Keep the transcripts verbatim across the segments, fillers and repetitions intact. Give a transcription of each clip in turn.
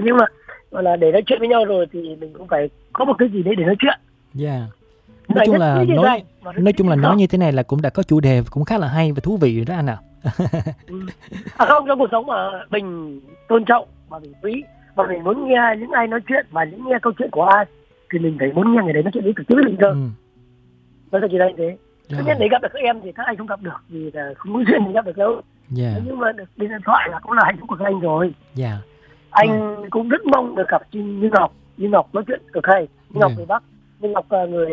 nhưng mà gọi là để nói chuyện với nhau rồi thì mình cũng phải có một cái gì đấy để nói chuyện. Dạ. Yeah. Nói chung là nói nói chung là nói như thế này là cũng đã có chủ đề cũng khá là hay và thú vị rồi đó anh ạ. ừ. À không, trong cuộc sống mà mình tôn trọng và mình quý và mình muốn nghe những ai nói chuyện và những nghe câu chuyện của ai thì mình phải muốn nghe người đấy nói chuyện với trực tiếp với mình cơ. Ừ. Nó là chỉ đây thế. Tất nhiên để gặp được các em thì các anh không gặp được vì là không có duyên để gặp được đâu. Yeah. Nhưng mà được đi điện thoại là cũng là hạnh phúc của các anh rồi. Yeah. Anh yeah. cũng rất mong được gặp Như Ngọc. Như Ngọc nói chuyện cực hay. Như Ngọc yeah. người Bắc. Như Ngọc người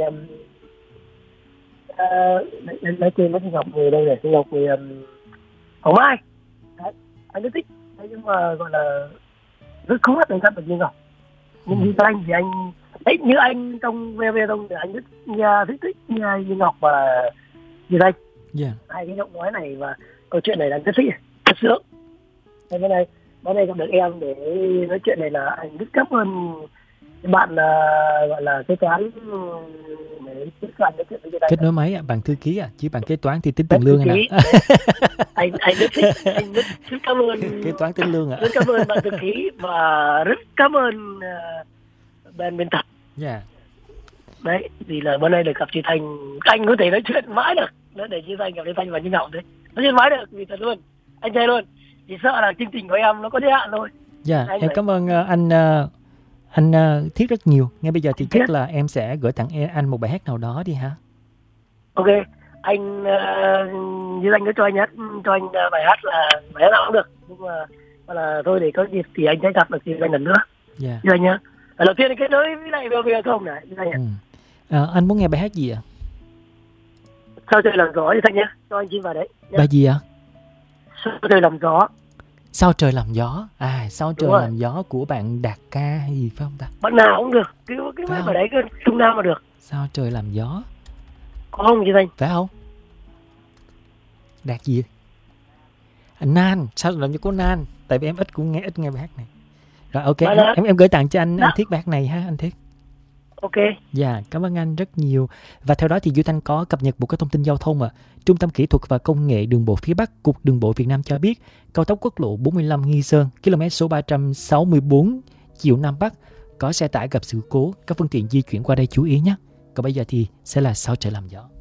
uh, nói chuyện với Như Ngọc người đây này. Như Ngọc người um, Hồng Mai. Đấy. Anh rất thích. Đấy, nhưng mà gọi là rất khó để gặp được Như Ngọc. Nhưng ừ. như anh thì anh thích như anh trong vê vê Đông thì anh rất nhà thích thích nhà Như Ngọc và Như Thanh. Yeah. Hai cái giọng nói này và câu chuyện này là rất thích, rất sướng. Thế bên này, bên này gặp được em để nói chuyện này là anh rất cảm ơn bạn uh, gọi là kế toán để kết toán nói chuyện với Như Thanh. Kết nối máy ạ, bằng thư ký ạ, à? Chứ bằng kế toán thì tính tiền lương anh ạ. anh anh rất thích, anh rất, rất cảm ơn kế toán tính lương ạ. À? Rất cảm ơn bạn thư ký và rất cảm ơn uh, bên biên tập. Yeah. Đấy, vì là bữa nay được gặp chị Thành, anh có thể nói chuyện mãi được. Nó để chị Thành gặp chị Thành và Như Ngọc đấy. Nói chuyện mãi được, vì thật luôn. Anh thấy luôn. Chỉ sợ là chương trình của em nó có giới hạn thôi. Dạ, yeah, em phải... cảm ơn uh, anh uh, anh uh, Thiết rất nhiều. Ngay bây giờ thì chắc là em sẽ gửi tặng anh một bài hát nào đó đi hả? Ok, anh uh, Như Thành có cho anh hát, cho anh uh, bài hát là bài hát nào cũng được. Nhưng mà là thôi để có dịp thì anh sẽ gặp được chị Thành lần nữa. Dạ. Yeah. Như anh nhá. Đầu tiên anh kết nối với lại về không này, Như Thành nhá. Ừ. À, anh muốn nghe bài hát gì ạ? À? Sao trời làm gió Như Thanh nhá, cho anh xin vào đấy nhá. Bài gì ạ? À? Sao trời làm gió. Sao trời làm gió. À, sao trời làm gió của bạn Đạt Ca hay gì phải không ta? Bạn nào cũng được, cái cái bài bài đấy cứ Trung Nam mà được. Sao trời làm gió. Có không Như Thanh? Phải không? Đạt gì? À, Nan, sao làm như có Nan? Tại vì em ít cũng nghe ít nghe bài hát này. Rồi ok, em, em em gửi tặng cho anh, anh Thiết bài hát này ha anh Thiết. Ok. Dạ, yeah, cảm ơn anh rất nhiều. Và theo đó thì Duy Thanh có cập nhật một cái thông tin giao thông ạ. À. Trung tâm Kỹ thuật và Công nghệ Đường bộ phía Bắc, Cục Đường bộ Việt Nam cho biết cao tốc quốc lộ bốn mươi lăm Nghi Sơn, km số ba trăm sáu mươi bốn, chiều Nam Bắc, có xe tải gặp sự cố. Các phương tiện di chuyển qua đây chú ý nhé. Còn bây giờ thì sẽ là Sao trời làm gió.